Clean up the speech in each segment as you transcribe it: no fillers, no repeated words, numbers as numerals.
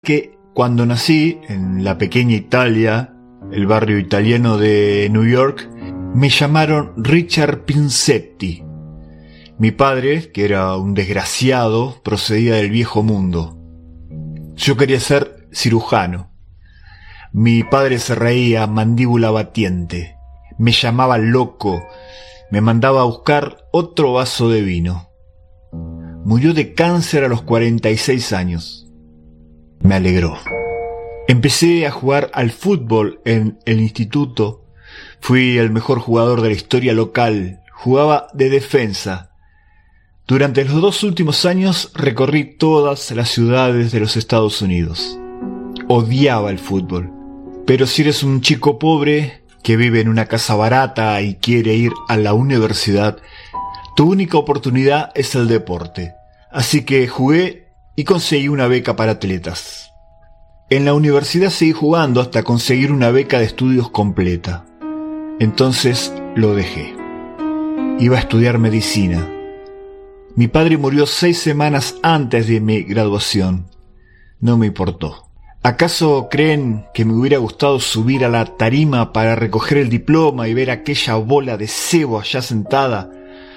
Que cuando nací en la pequeña Italia, el barrio italiano de New York, me llamaron Richard Pinsetti. Mi padre, que era un desgraciado, procedía del viejo mundo. Yo quería ser cirujano. Mi padre se reía, mandíbula batiente. Me llamaba loco. Me mandaba a buscar otro vaso de vino. Murió de cáncer a los 46 años. Me alegró. Empecé a jugar al fútbol en el instituto. Fui el mejor jugador de la historia local. Jugaba de defensa. Durante los 2 últimos años recorrí todas las ciudades de los Estados Unidos. Odiaba el fútbol. Pero si eres un chico pobre que vive en una casa barata y quiere ir a la universidad, tu única oportunidad es el deporte. Así que jugué y conseguí una beca para atletas. En la universidad seguí jugando hasta conseguir una beca de estudios completa. Entonces lo dejé. Iba a estudiar medicina. Mi padre murió 6 semanas antes de mi graduación. No me importó. ¿Acaso creen que me hubiera gustado subir a la tarima para recoger el diploma y ver aquella bola de cebo allá sentada?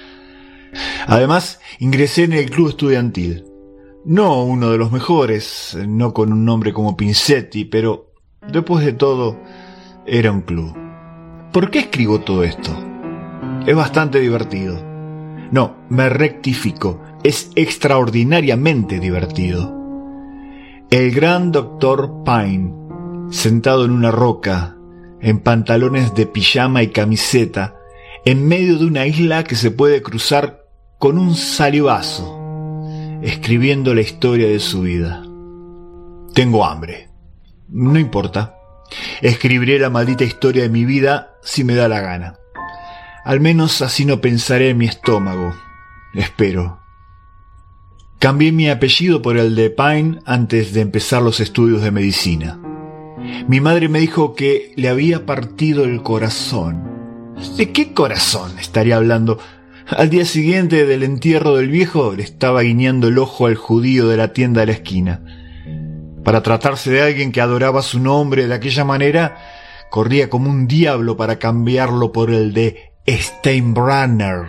Además, ingresé en el club estudiantil. No uno de los mejores, no con un nombre como Pinsetti, pero después de todo, era un club. ¿Por qué escribo todo esto? Es bastante divertido. No, me rectifico, es extraordinariamente divertido. El gran Dr. Pine, sentado en una roca, en pantalones de pijama y camiseta, en medio de una isla que se puede cruzar con un salivazo, escribiendo la historia de su vida. Tengo hambre. No importa. Escribiré la maldita historia de mi vida si me da la gana. Al menos así no pensaré en mi estómago. Espero. Cambié mi apellido por el de Pine antes de empezar los estudios de medicina. Mi madre me dijo que le había partido el corazón. ¿De qué corazón estaría hablando? Al día siguiente del entierro del viejo le estaba guiñando el ojo al judío de la tienda de la esquina. Para tratarse de alguien que adoraba su nombre de aquella manera, corría como un diablo para cambiarlo por el de Steinbrenner.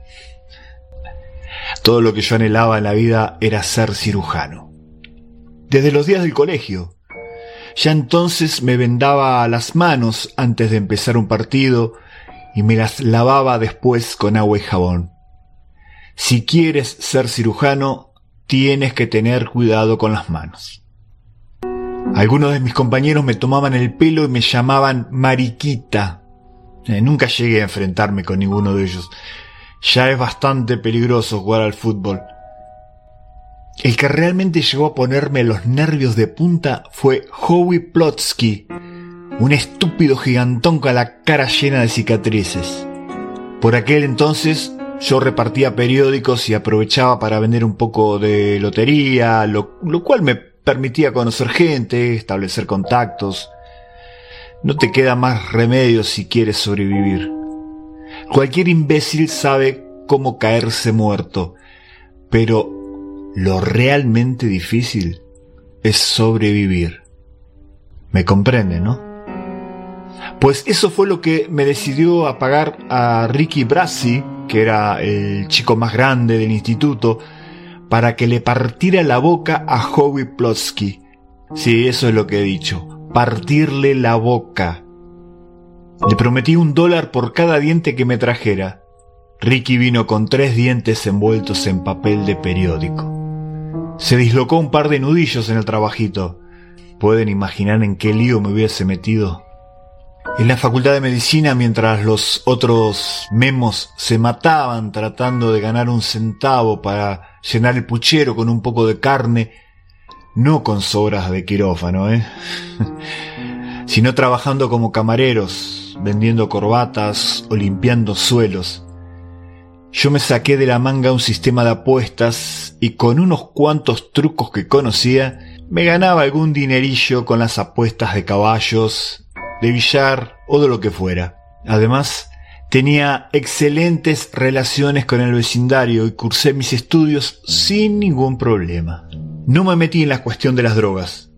Todo lo que yo anhelaba en la vida era ser cirujano. Desde los días del colegio. Ya entonces me vendaba las manos antes de empezar un partido y me las lavaba después con agua y jabón. Si quieres ser cirujano, tienes que tener cuidado con las manos. Algunos de mis compañeros me tomaban el pelo y me llamaban Mariquita. Nunca llegué a enfrentarme con ninguno de ellos. Ya es bastante peligroso jugar al fútbol. El que realmente llegó a ponerme los nervios de punta fue Howie Plotsky, un estúpido gigantón con la cara llena de cicatrices. Por aquel entonces yo repartía periódicos y aprovechaba para vender un poco de lotería, lo cual me permitía conocer gente, establecer contactos. No te queda más remedio si quieres sobrevivir. Cualquier imbécil sabe cómo caerse muerto, pero lo realmente difícil es sobrevivir. ¿Me comprende, no? Pues eso fue lo que me decidió a pagar a Ricky Brasi, que era el chico más grande del instituto, para que le partiera la boca a Howie Plotsky. Sí, eso es lo que he dicho. Partirle la boca. Le prometí $1 por cada diente que me trajera. Ricky vino con 3 dientes envueltos en papel de periódico. Se dislocó un par de nudillos en el trabajito. ¿Pueden imaginar en qué lío me hubiese metido? En la facultad de medicina, mientras los otros memos se mataban tratando de ganar un centavo para llenar el puchero con un poco de carne, no con sobras de quirófano, sino trabajando como camareros, vendiendo corbatas o limpiando suelos. Yo me saqué de la manga un sistema de apuestas y con unos cuantos trucos que conocía, me ganaba algún dinerillo con las apuestas de caballos, de billar o de lo que fuera. Además, tenía excelentes relaciones con el vecindario y cursé mis estudios sin ningún problema. No me metí en la cuestión de las drogas.